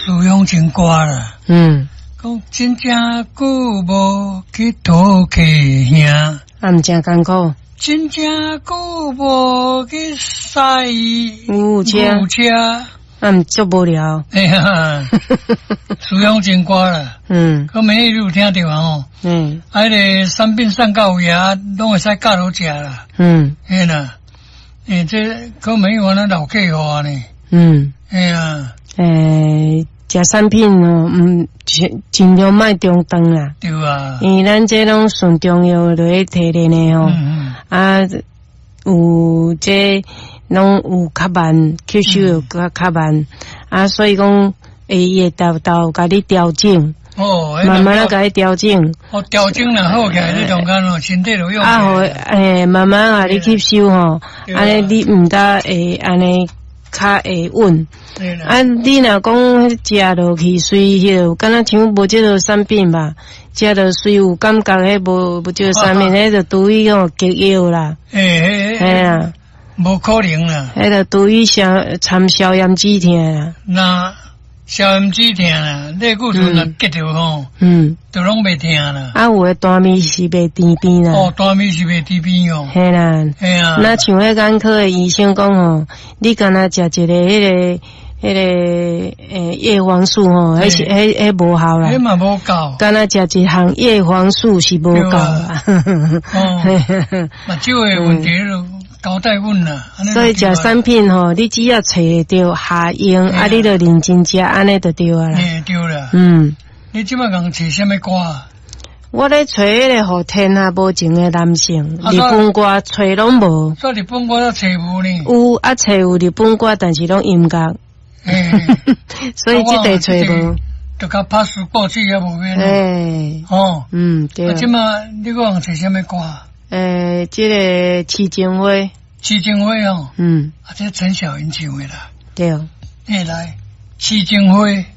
使用真歌啦。讲真正久无去讨客兄， 毋正艰苦。 真正久无去晒牛车，足无聊。 哎呀，使用真歌啦。可每日有听到啊吼。啊，迄个三品上到尾啊，拢会使教好食啦。嘿啦，这可没有那老客话呢。哎呀， 食产品哦，尽量卖中断啦。 对啊。 因为咱这拢顺中药落去提炼的吼。啊，有这拢有较慢，吸收又较慢。啊，所以讲伊会豆甲你调整。慢慢甲你调整。 调整了好起来，你中间哦，身体就用。 啊，好，慢慢甲你吸收吼，安尼你毋得会安尼较会稳。啊，你若讲食落去水迄个，敢若像无即个产品吧，食落水有感觉迄无即个产品，迄个除以吼激药啦。嘿啦， 无可能啦。 迄个除以掺消炎止痛啦。 那消炎止痛啦，类固醇若结着吼，就拢袂痛啦。 啊，有诶大米是袂甜甜啦。 大米是袂甜甜哦。 嘿啦，嘿啊。那像迄眼科诶医生讲吼，你敢若食一个迄个叶黄素吼，迄无效啦。 迄嘛无够。 敢若食一项叶黄素是无够啦。 嘛少诶问题咯。交代阮啦， 所以食产品吼，你只要找到下用，啊，你就认真食，安尼就对啊啦。 对啦。你即摆讲找什么歌？ 我咧找迄个互天下无情的男性，日本歌找拢无。 说日本歌都找无呢？ 有啊，找有日本歌，但是拢音乐。所以即个找无。 就甲拍死过去也无免。 对。 即摆你讲找什么歌？ 这个痴情花， 痴情花哦，这陈小云唱的啦。 对。 来，痴情花。